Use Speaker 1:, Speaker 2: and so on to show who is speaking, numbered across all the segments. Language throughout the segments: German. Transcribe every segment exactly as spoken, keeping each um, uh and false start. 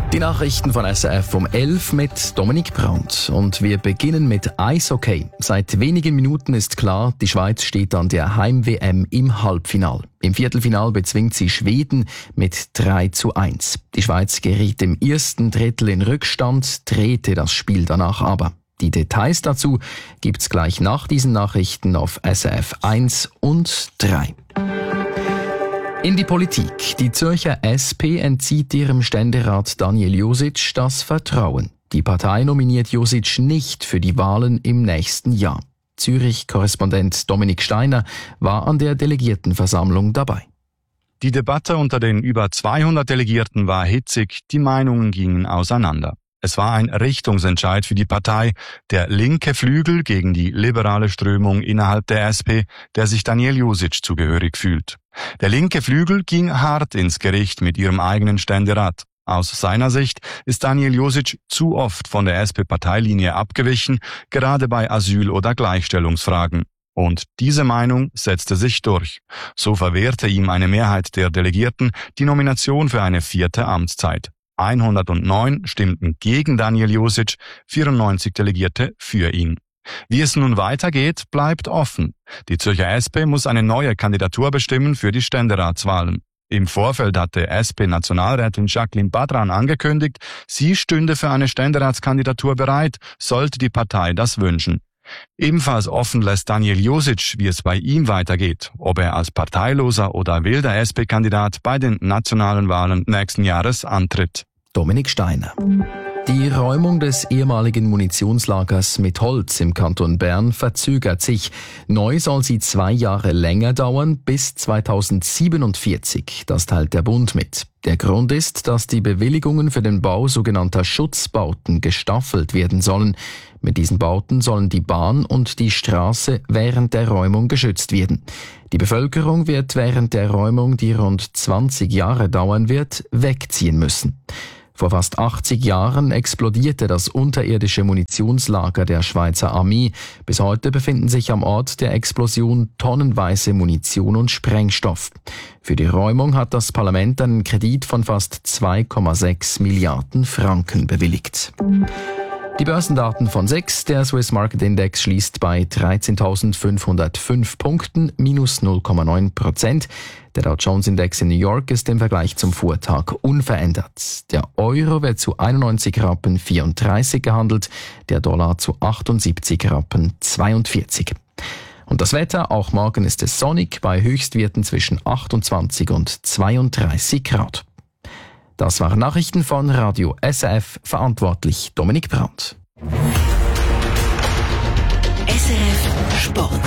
Speaker 1: Die Nachrichten von S R F um elf mit Dominik Brandt. Und wir beginnen mit Eishockey. Seit wenigen Minuten ist klar, die Schweiz steht an der Heim-W M im Halbfinal. Im Viertelfinal bezwingt sie Schweden mit drei zu eins. Die Schweiz geriet im ersten Drittel in Rückstand, drehte das Spiel danach aber. Die Details dazu gibt's gleich nach diesen Nachrichten auf S R F eins und drei. In die Politik. Die Zürcher S P entzieht ihrem Ständerat Daniel Josic das Vertrauen. Die Partei nominiert Josic nicht für die Wahlen im nächsten Jahr. Zürich-Korrespondent Dominik Steiner war an der Delegiertenversammlung dabei.
Speaker 2: Die Debatte unter den über zweihundert Delegierten war hitzig, die Meinungen gingen auseinander. Es war ein Richtungsentscheid für die Partei, der linke Flügel gegen die liberale Strömung innerhalb der S P, der sich Daniel Josic zugehörig fühlt. Der linke Flügel ging hart ins Gericht mit ihrem eigenen Ständerat. Aus seiner Sicht ist Daniel Josic zu oft von der S P-Parteilinie abgewichen, gerade bei Asyl- oder Gleichstellungsfragen. Und diese Meinung setzte sich durch. So verwehrte ihm eine Mehrheit der Delegierten die Nomination für eine vierte Amtszeit. hundertneun stimmten gegen Daniel Josic, vierundneunzig Delegierte für ihn. Wie es nun weitergeht, bleibt offen. Die Zürcher S P muss eine neue Kandidatur bestimmen für die Ständeratswahlen. Im Vorfeld hatte S P-Nationalrätin Jacqueline Badran angekündigt, sie stünde für eine Ständeratskandidatur bereit, sollte die Partei das wünschen. Ebenfalls offen lässt Daniel Josic, wie es bei ihm weitergeht, ob er als parteiloser oder wilder S P-Kandidat bei den nationalen Wahlen nächsten Jahres antritt.
Speaker 1: Dominik Steiner. Die Räumung des ehemaligen Munitionslagers mit Holz im Kanton Bern verzögert sich. Neu soll sie zwei Jahre länger dauern, bis zweitausendsiebenundvierzig. Das teilt der Bund mit. Der Grund ist, dass die Bewilligungen für den Bau sogenannter Schutzbauten gestaffelt werden sollen. Mit diesen Bauten sollen die Bahn und die Straße während der Räumung geschützt werden. Die Bevölkerung wird während der Räumung, die rund zwanzig Jahre dauern wird, wegziehen müssen. Vor fast achtzig Jahren explodierte das unterirdische Munitionslager der Schweizer Armee. Bis heute befinden sich am Ort der Explosion tonnenweise Munition und Sprengstoff. Für die Räumung hat das Parlament einen Kredit von fast zwei Komma sechs Milliarden Franken bewilligt. Die Börsendaten von sechs. Der Swiss Market Index schließt bei dreizehntausendfünfhundertfünf Punkten, minus null Komma neun Prozent. Der Dow Jones Index in New York ist im Vergleich zum Vortag unverändert. Der Euro wird zu einundneunzig Rappen vierunddreißig gehandelt, der Dollar zu achtundsiebzig Rappen zweiundvierzig. Und das Wetter, auch morgen ist es sonnig, bei Höchstwerten zwischen achtundzwanzig und zweiunddreißig Grad. Das waren Nachrichten von Radio S R F, verantwortlich Dominik Brandt.
Speaker 3: S R F Sport.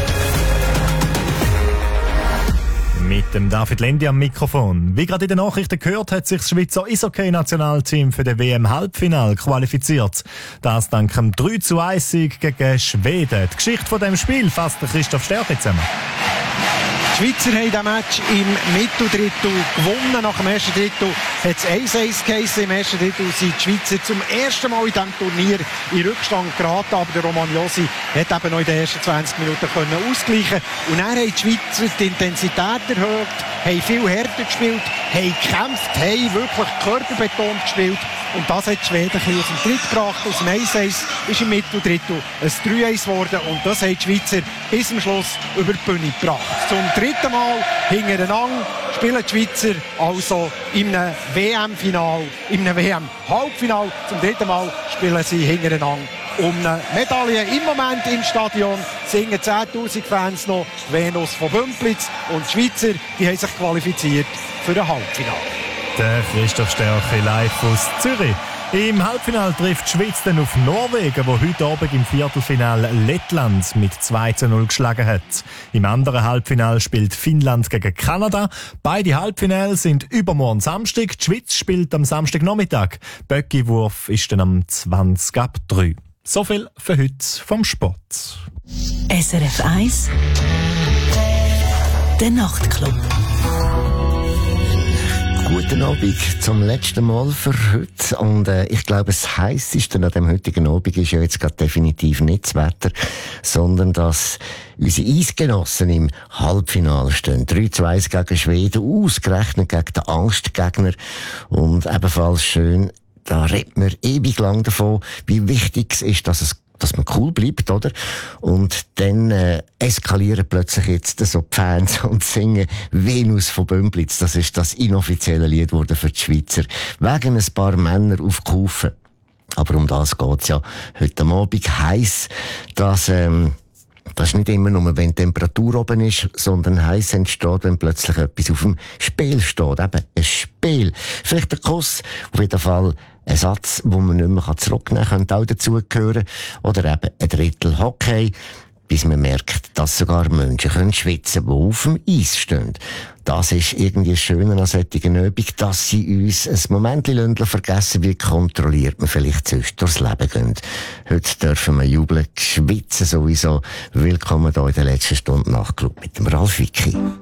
Speaker 4: Mit dem David Lendi am Mikrofon. Wie gerade in den Nachrichten gehört, hat sich das Schweizer Eishockey-Nationalteam für den W M-Halbfinal qualifiziert. Das dank dem drei zu eins Sieg gegen Schweden. Die Geschichte von dem Spiel fasst Christoph Stärke zusammen.
Speaker 5: Die Schweizer haben das Match im Mitteldrittel gewonnen. Nach dem ersten Drittel hat es eins eins geheissen. Im ersten Drittel sind die Schweizer zum ersten Mal in diesem Turnier in Rückstand geraten. Aber der Roman Josi hat eben noch in den ersten zwanzig Minuten können ausgleichen. Und dann haben die Schweizer die Intensität erhöht, haben viel härter gespielt, haben gekämpft, haben wirklich körperbetont gespielt. Und das hat die Schweden ein bisschen aus dem Tritt gebracht. Aus dem eins eins ist im Mitteldrittel ein drei eins geworden. Und das haben die Schweizer bis zum Schluss über die Bühne gebracht. Zum dritten Mal hintereinander spielen die Schweizer also in einem W M-Final, in einem W M-Halbfinal. Zum dritten Mal spielen sie hintereinander um eine Medaille. Im Moment im Stadion singen zehntausend Fans noch Venus von Bümplitz. Und die Schweizer, die haben sich qualifiziert für ein Halbfinale.
Speaker 4: Der Christoph Stärke live aus Zürich. Im Halbfinale trifft die Schweiz dann auf Norwegen, wo heute Abend im Viertelfinale Lettland mit zwei zu null geschlagen hat. Im anderen Halbfinale spielt Finnland gegen Kanada. Beide Halbfinale sind übermorgen Samstag. Die Schweiz spielt am Samstagnachmittag. Böckiwurf ist dann am zwanzig ab drei. So viel für heute vom Sport.
Speaker 3: S R F eins Der Nachtclub.
Speaker 6: Guten Abend zum letzten Mal für heute. Und äh, ich glaube, das Heisseste an dem heutigen Abend ist ja jetzt gerade definitiv nicht das Wetter, sondern dass unsere Eisgenossen im Halbfinale stehen. drei zu eins gegen Schweden, ausgerechnet gegen den Angstgegner. Und ebenfalls schön, da redet man ewig lang davon, wie wichtig es ist, dass es dass man cool bleibt, oder? Und dann äh, eskalieren plötzlich jetzt so die Fans und singen «Venus von Bömplitz». Das ist das inoffizielle Lied wurde für die Schweizer. Wegen ein paar Männer auf Kufen. Aber um das geht's ja heute Abend. Heiss, dass... Ähm, Das ist nicht immer nur, wenn die Temperatur oben ist, sondern heiß entsteht, wenn plötzlich etwas auf dem Spiel steht. Eben, ein Spiel. Vielleicht ein Kuss, auf jeden Fall ein Satz, den man nicht mehr zurücknehmen kann, könnte auch dazugehören. Oder eben ein Drittel Hockey, bis man merkt, dass sogar Menschen können schwitzen, die auf dem Eis stehen. Das ist irgendwie schön an solchen Übung, dass sie uns ein Moment vergessen, wie kontrolliert man vielleicht sonst durchs Leben gehen. Heute dürfen wir jubeln, schwitzen sowieso. Willkommen hier in der letzten Stunde Nachtclub mit dem Ralf Wicki.